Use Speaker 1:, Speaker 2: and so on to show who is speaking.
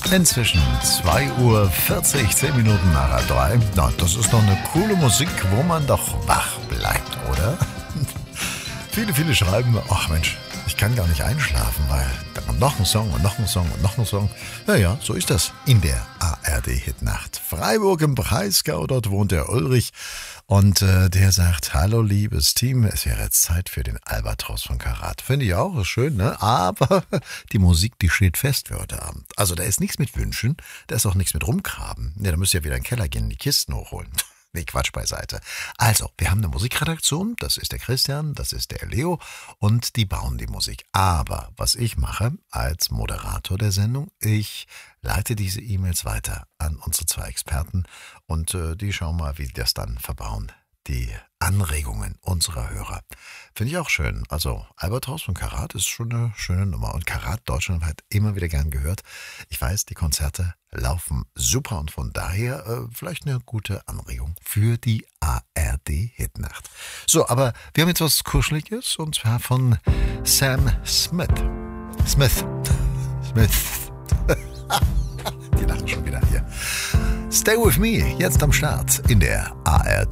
Speaker 1: Inzwischen 2:40 Uhr, 10 Minuten nach 3. Na, das ist doch eine coole Musik, wo man doch wach bleibt, oder? Viele schreiben, ach Mensch, ich kann gar nicht einschlafen, weil da kommt noch ein Song und noch ein Song und noch ein Song. Ja, so ist das in der ARD-Hitnacht. Freiburg im Breisgau, dort wohnt der Ulrich. Und der sagt, hallo liebes Team, es wäre jetzt Zeit für den Albatros von Karat. Finde ich auch, ist schön, ne? Aber die Musik, die steht fest für heute Abend. Also da ist nichts mit Wünschen, da ist auch nichts mit Rumgraben. Ja, da müsst ihr wieder in den Keller gehen, die Kisten hochholen. Nee, Quatsch beiseite. Also, wir haben eine Musikredaktion, das ist der Christian, das ist der Leo und die bauen die Musik. Aber was ich mache als Moderator der Sendung, ich leite diese E-Mails weiter an unsere 2 Experten und die schauen mal, wie die das dann verbauen. Die Anregungen unserer Hörer. Finde ich auch schön. Also Albatros von Karat ist schon eine schöne Nummer. Und Karat deutschlandweit immer wieder gern gehört. Ich weiß, die Konzerte laufen super und von daher vielleicht eine gute Anregung für die ARD-Hitnacht. So, aber wir haben jetzt was Kuscheliges und zwar von Sam Smith. Smith. Die lachen schon wieder hier. Stay with me, jetzt am Start in der ARD.